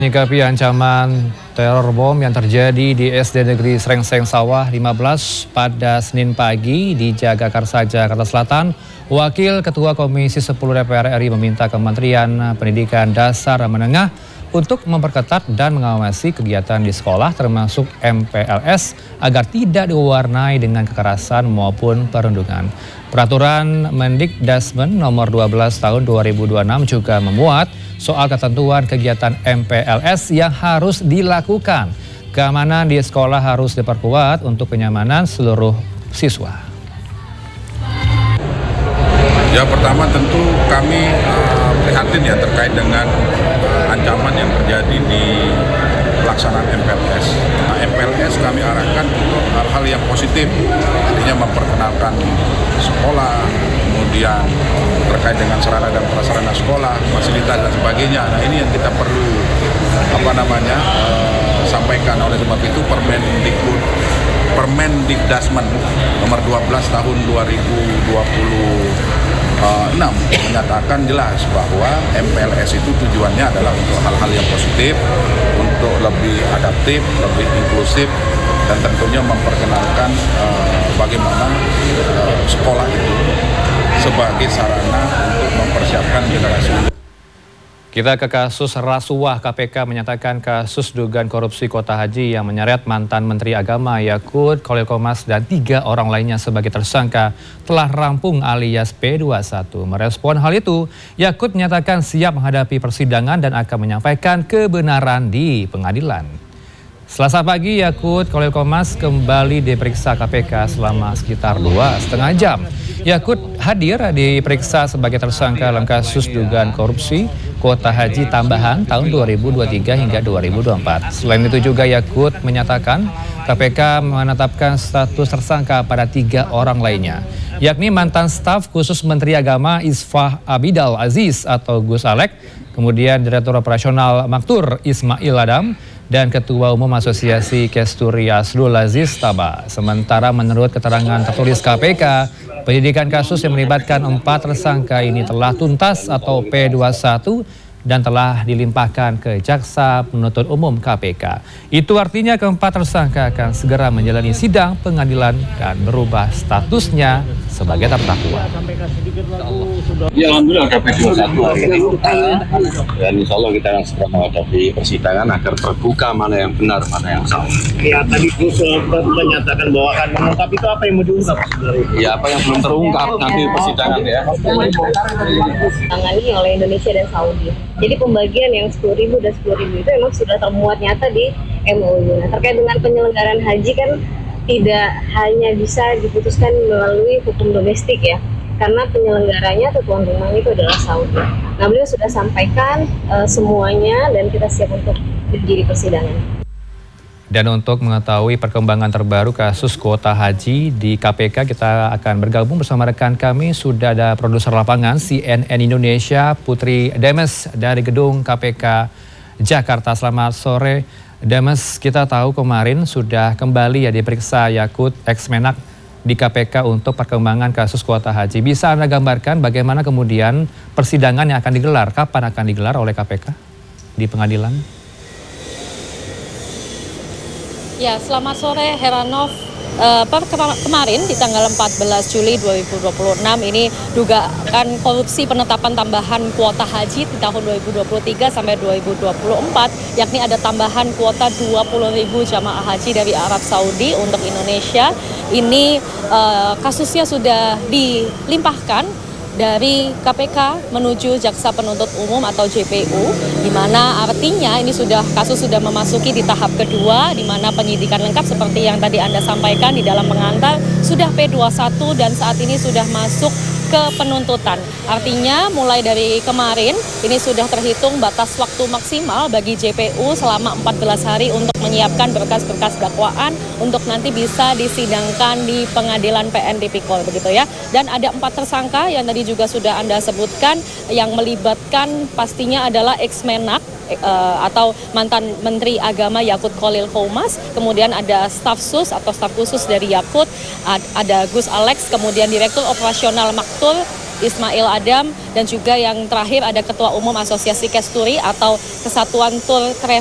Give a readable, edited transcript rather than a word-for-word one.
Menyikapi ancaman teror bom yang terjadi di SD Negeri Srengseng Sawah 15 pada Senin pagi di Jagakarsa, Jakarta Selatan, Wakil Ketua Komisi 10 DPR RI meminta Kementerian Pendidikan Dasar dan Menengah untuk memperketat dan mengawasi kegiatan di sekolah termasuk MPLS agar tidak diwarnai dengan kekerasan maupun perundungan. Peraturan Mendikdasmen nomor 12 tahun 2026 juga memuat soal ketentuan kegiatan MPLS yang harus dilakukan. Keamanan di sekolah harus diperkuat untuk kenyamanan seluruh siswa. Ya, pertama tentu kami prihatin ya terkait dengan ancaman yang terjadi di pelaksanaan MPLS. Nah, MPLS kami arahkan untuk hal-hal yang positif, artinya memperkenalkan sekolah, kemudian terkait dengan sarana dan prasarana sekolah, fasilitas dan sebagainya. Nah, ini yang kita perlu sampaikan. Oleh sebab itu Permendikdasmen nomor 12 tahun 2026 menyatakan jelas bahwa MPLS itu tujuannya adalah untuk hal-hal yang positif, untuk lebih adaptif, lebih inklusif, dan tentunya memperkenalkan bagaimana sekolah itu sebagai sarana untuk mempersiapkan generasi. Kita ke kasus rasuah. KPK menyatakan kasus dugaan korupsi Kota Haji yang menyeret mantan Menteri Agama Yakut Khalil Qomas dan 3 orang lainnya sebagai tersangka telah rampung alias P21. Merespon hal itu, Yakut menyatakan siap menghadapi persidangan dan akan menyampaikan kebenaran di pengadilan. Selasa pagi, Yakut Khalil Qomas kembali diperiksa KPK selama sekitar 2,5 jam. Yakut hadir diperiksa sebagai tersangka dalam kasus dugaan korupsi Kuota Haji tambahan tahun 2023 hingga 2024. Selain itu juga Yakut menyatakan KPK menetapkan status tersangka pada 3 orang lainnya, yakni mantan staf khusus Menteri Agama Isfah Abidal Aziz atau Gus Alek, kemudian Direktur Operasional Maktur Ismail Adam, dan Ketua Umum Asosiasi Kesturi Asdul Aziz Taba. Sementara menurut keterangan tertulis KPK, penyidikan kasus yang melibatkan 4 tersangka ini telah tuntas atau P21 dan telah dilimpahkan ke Jaksa Penuntut Umum KPK. Itu artinya keempat tersangka akan segera menjalani sidang pengadilan dan berubah statusnya sebagai terdakwa. Ya, alhamdulillah P21 hari ini dan insya Allah kita akan segera menghadapi persidangan agar terbuka mana yang benar, mana yang salah. Ya, tadi Gus menyatakan bahwa akan mengungkap itu, apa yang mau diungkap sebenarnya? Ya, apa yang belum terungkap nanti persidangan ya. Ditangani oleh Indonesia dan Saudi. Jadi pembagian yang 10.000 dan 10.000 itu memang sudah termuat nyata di MOU. Nah, terkait dengan penyelenggaraan haji kan tidak hanya bisa diputuskan melalui hukum domestik ya, karena penyelenggaranya atau tuan rumahnya itu adalah Saudi. Nah, beliau sudah sampaikan semuanya dan kita siap untuk berdiri persidangan. Dan untuk mengetahui perkembangan terbaru kasus kuota haji di KPK, kita akan bergabung bersama rekan kami. Sudah ada produser lapangan CNN Indonesia, Putri Demes dari gedung KPK Jakarta. Selamat sore, Demes. Kita tahu kemarin sudah kembali ya diperiksa Yakut ex-Menak di KPK untuk perkembangan kasus kuota haji. Bisa Anda gambarkan bagaimana kemudian persidangan yang akan digelar? Kapan akan digelar oleh KPK di pengadilan? Ya, selamat sore Heranov. Kemarin di tanggal 14 Juli 2026 ini dugaan korupsi penetapan tambahan kuota haji di tahun 2023 sampai 2024, yakni ada tambahan kuota 20.000 jamaah haji dari Arab Saudi untuk Indonesia. Ini kasusnya sudah dilimpahkan dari KPK menuju Jaksa Penuntut Umum atau JPU, di mana artinya ini kasus sudah memasuki di tahap kedua, di mana penyidikan lengkap seperti yang tadi Anda sampaikan di dalam pengantar sudah P21 dan saat ini sudah masuk ke penuntutan. Artinya mulai dari kemarin ini sudah terhitung batas waktu maksimal bagi JPU selama 14 hari untuk menyiapkan berkas-berkas dakwaan untuk nanti bisa disidangkan di pengadilan PN Tipikor begitu ya. Dan ada 4 tersangka yang tadi juga sudah Anda sebutkan yang melibatkan pastinya adalah ex-Menak atau mantan Menteri Agama Yakut Khalil Qomas, kemudian ada staf sus atau staf khusus dari Yakut, ada Gus Alex, kemudian Direktur Operasional Maktur Ismail Adam, dan juga yang terakhir ada Ketua Umum Asosiasi Kesturi atau Kesatuan Tour Travel